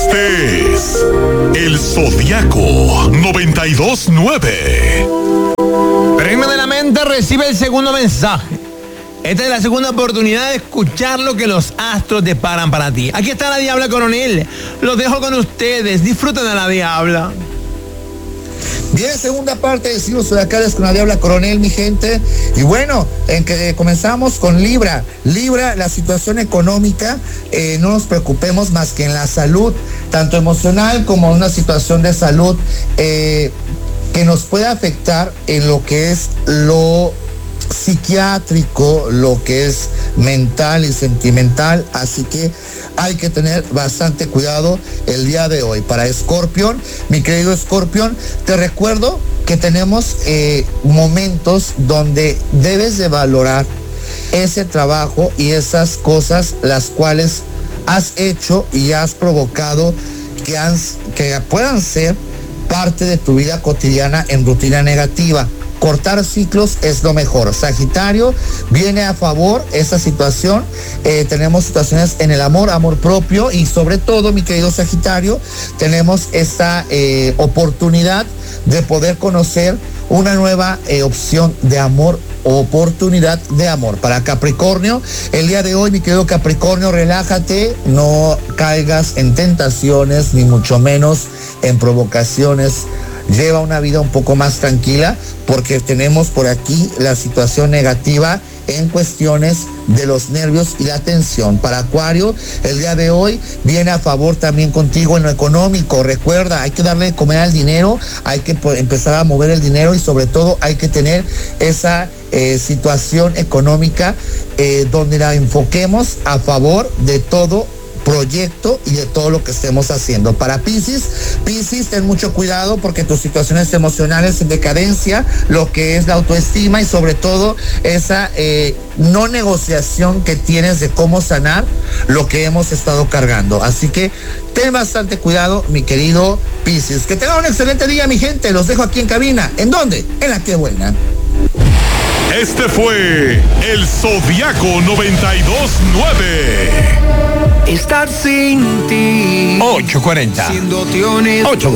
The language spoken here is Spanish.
Este es el Zodiaco 92.9. Premio de la mente recibe el segundo mensaje. Esta es la segunda oportunidad de escuchar lo que los astros deparan para ti. Aquí está la Diabla Coronel. Los dejo con ustedes. Disfruten de la Diabla. Bien, segunda parte de Signos Zodiacales con la Diabla Coronel, mi gente. Y bueno, en que comenzamos con Libra. Libra, la situación económica, no nos preocupemos más que en la salud, tanto emocional como una situación de salud que nos puede afectar en lo que es lo psiquiátrico, lo que es mental y sentimental, así que hay que tener bastante cuidado el día de hoy. Para Escorpión, mi querido Escorpión, te recuerdo que tenemos momentos donde debes de valorar ese trabajo y esas cosas las cuales has hecho y has provocado que puedan ser parte de tu vida cotidiana en rutina negativa. Cortar ciclos es lo mejor. Sagitario, viene a favor esta situación. Tenemos situaciones en el amor propio y sobre todo, mi querido Sagitario, tenemos esta oportunidad de poder conocer una nueva opción de amor, oportunidad de amor. Para Capricornio, el día de hoy, mi querido Capricornio, relájate, no caigas en tentaciones, ni mucho menos en provocaciones. Lleva una vida un poco más tranquila porque tenemos por aquí la situación negativa en cuestiones de los nervios y la tensión. Para Acuario, el día de hoy viene a favor también contigo en lo económico. Recuerda, hay que darle de comer al dinero, hay que empezar a mover el dinero y sobre todo hay que tener esa situación económica donde la enfoquemos a favor de todo proyecto y de todo lo que estemos haciendo. Para Piscis, ten mucho cuidado porque tus situaciones emocionales en decadencia, lo que es la autoestima y sobre todo esa no negociación que tienes de cómo sanar lo que hemos estado cargando. Así que ten bastante cuidado, mi querido Piscis. Que tengan un excelente día, mi gente. Los dejo aquí en cabina. ¿En dónde? En La Que Buena. Este fue el Zodiaco 92.9. Estar sin ti. 8:40. Siéndote honesto. 8:40.